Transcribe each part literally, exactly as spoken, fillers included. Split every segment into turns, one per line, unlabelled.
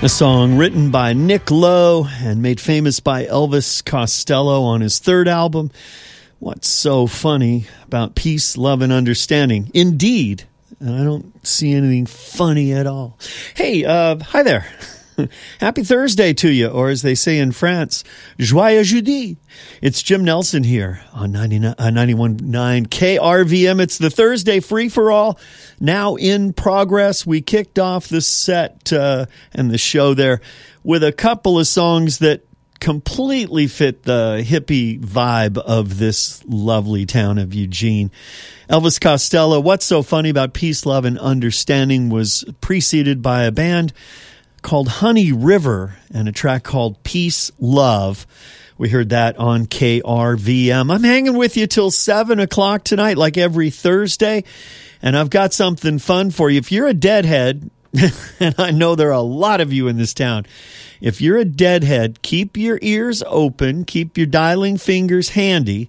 A song written by Nick Lowe and made famous by Elvis Costello on his third album, What's So Funny About Peace, Love, and Understanding? Indeed. And I don't see anything funny at all. Hey, uh, hi there. Happy Thursday to you, or as they say in France, Joyeux Jeudi. It's Jim Nelson here on ninety-one point nine K R V M. It's the Thursday free-for-all, now in progress. We kicked off the set uh, and the show there with a couple of songs that completely fit the hippie vibe of this lovely town of Eugene. Elvis Costello, What's So Funny About Peace, Love, and Understanding was preceded by a band called Honey River and a track called Peace, Love. We heard that on K R V M. I'm hanging with you till seven o'clock tonight, like every Thursday, and I've got something fun for you. If you're a deadhead, and I know there are a lot of you in this town, if you're a deadhead, keep your ears open, keep your dialing fingers handy,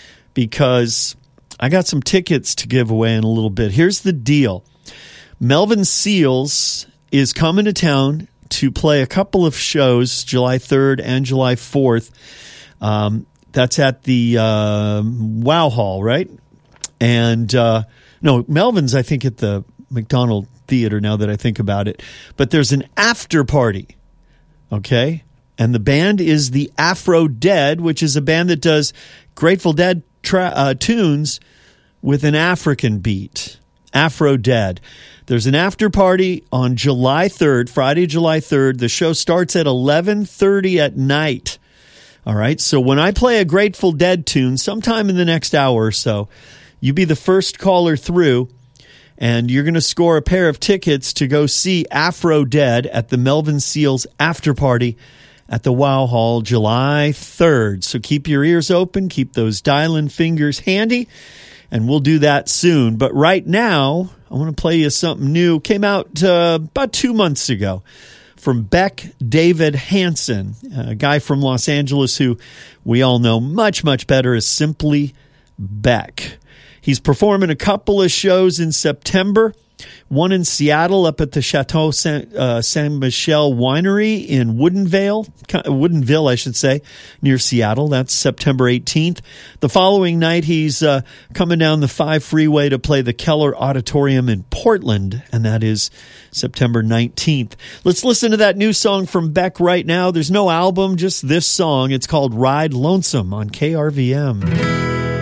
because I got some tickets to give away in a little bit. Here's the deal. Melvin Seals is coming to town to play a couple of shows, July third and July fourth. Um, that's at the uh, Wow Hall, right? And uh, no, Melvin's, I think, at the McDonald Theater now that I think about it. But there's an after party, okay? And the band is the Afro Dead, which is a band that does Grateful Dead tra- uh, tunes with an African beat. Afro Dead. There's an after party on July third, Friday, July third. The show starts at eleven thirty at night. All right, so when I play a Grateful Dead tune sometime in the next hour or so, you be the first caller through, and you're going to score a pair of tickets to go see Afro Dead at the Melvin Seals after party at the Wow Hall July third. So keep your ears open, keep those dialing fingers handy, and we'll do that soon. But right now, I want to play you something new. Came out uh, about two months ago from Beck David Hansen, a guy from Los Angeles who we all know much, much better as simply Beck. He's performing a couple of shows in September, one in Seattle up at the Chateau Saint, uh, Saint Michel Winery in Woodinville, Woodinville, I should say, near Seattle. That's September eighteenth. The following night, he's uh, coming down the five freeway to play the Keller Auditorium in Portland, and that is September nineteenth. Let's listen to that new song from Beck right now. There's no album, just this song. It's called Ride Lonesome on K R V M.